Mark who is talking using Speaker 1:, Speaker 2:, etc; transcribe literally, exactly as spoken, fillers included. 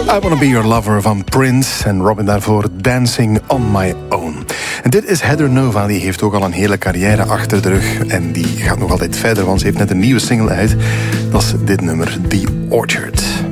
Speaker 1: I Wanna Be Your Lover van Prince en Robin daarvoor Dancing on My Own. En dit is Heather Nova, die heeft ook al een hele carrière achter de rug en die gaat nog altijd verder, want ze heeft net een nieuwe single uit. Dat is dit nummer, The Orchard.